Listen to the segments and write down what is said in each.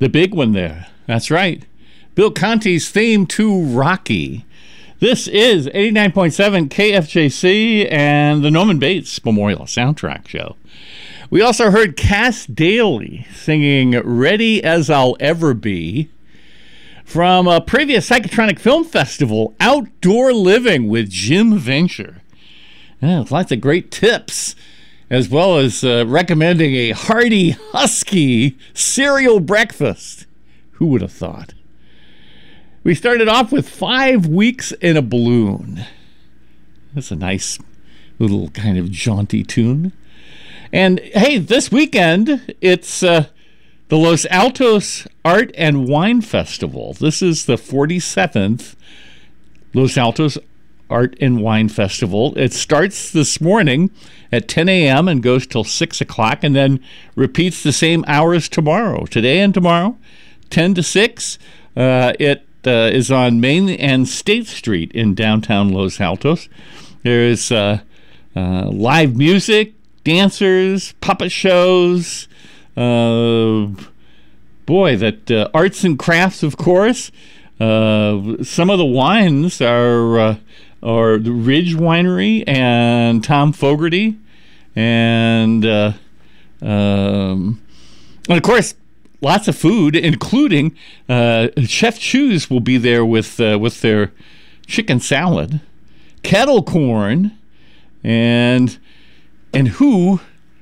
The big one there. That's right. Bill Conti's theme to Rocky. This is 89.7 KFJC and the Norman Bates Memorial Soundtrack Show. We also heard Cass Daly singing Ready as I'll Ever Be from a previous Psychotronic Film Festival, Outdoor Living with Jim Venture. Yeah, lots of great tips, as well as recommending a hearty, husky cereal breakfast. Who would have thought? We started off with 5 Weeks in a Balloon. That's a nice little kind of jaunty tune. And hey, this weekend, it's the Los Altos Art and Wine Festival. This is the 47th Los Altos Art and Wine Festival. It starts this morning at 10 a.m. and goes till 6 o'clock, and then repeats the same hours tomorrow. Today and tomorrow, 10 to 6. It is on Main and State Street in downtown Los Altos. There's live music, dancers, puppet shows, arts and crafts, of course. Some of the wines are the Ridge Winery and Tom Fogarty, and of course, lots of food, including Chef Chu's will be there with their chicken salad, kettle corn, and who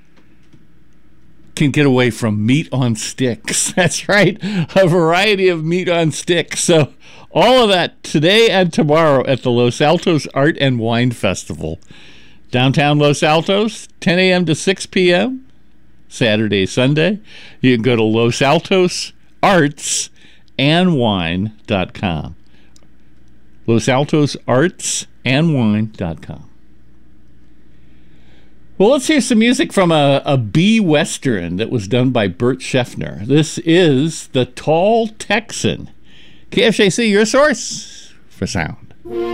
can get away from meat on sticks? That's right, a variety of meat on sticks. So all of that today and tomorrow at the Los Altos Art and Wine Festival. Downtown Los Altos, 10 a.m. to 6 p.m., Saturday, Sunday. You can go to losaltosartsandwine.com. losaltosartsandwine.com. Well, let's hear some music from a B Western that was done by Bert Scheffner. This is The Tall Texan. KFJC, your source for sound.